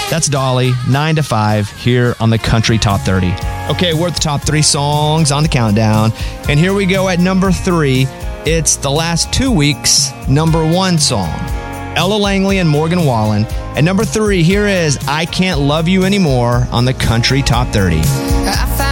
That's Dolly, 9 to 5, here on the Country Top 30. Okay, we're at the top 3 songs on the countdown. And here we go at number 3. It's the last 2 weeks' number 1 song. Ella Langley and Morgan Wallen. At number 3, here is I Can't Love You Anymore on the Country Top 30.